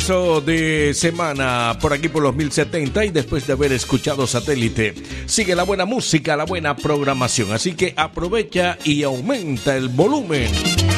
De semana por aquí por los 1070 y después de haber escuchado Satélite sigue la buena música, la buena programación, así que aprovecha y aumenta el volumen.